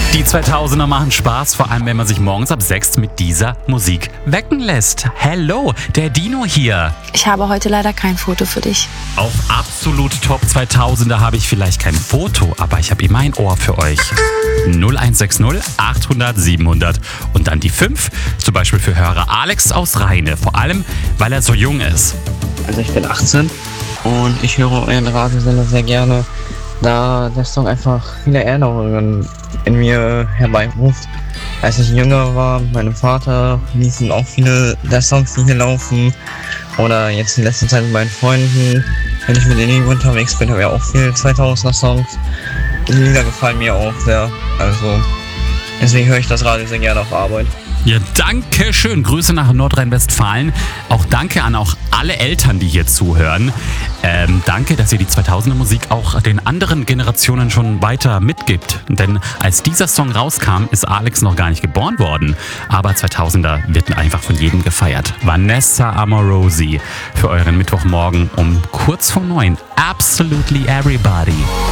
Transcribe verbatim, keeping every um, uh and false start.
Die zweitausender machen Spaß, vor allem wenn man sich morgens ab sechs mit dieser Musik wecken lässt. Hello, der Dino hier. Ich habe heute leider kein Foto für dich. Auf absolut Top zweitausender habe ich vielleicht kein Foto, aber ich habe immer ein Ohr für euch. null eins sechs null achthundert siebenhundert und dann die fünf, zum Beispiel für Hörer Alex aus Rheine, vor allem weil er so jung ist. Also ich bin achtzehn und ich höre euren Radiosender sehr gerne, da der Song einfach viele Erinnerungen in mir herbeiruft. Als ich jünger war, mit meinem Vater liefen auch viele der Songs, die hier laufen. Oder jetzt in letzter Zeit mit meinen Freunden. Wenn ich mit denen unterwegs bin, habe ich auch viele zweitausender Songs. Die Lieder gefallen mir auch sehr. Also deswegen höre ich das Radio sehr gerne auf Arbeit. Ja, danke schön. Grüße nach Nordrhein-Westfalen. Auch danke an auch alle Eltern, die hier zuhören. Ähm, danke, dass ihr die zweitausender Musik auch den anderen Generationen schon weiter mitgibt. Denn als dieser Song rauskam, ist Alex noch gar nicht geboren worden. Aber zweitausender wird einfach von jedem gefeiert. Vanessa Amorosi für euren Mittwochmorgen um kurz vor neun. Absolutely everybody.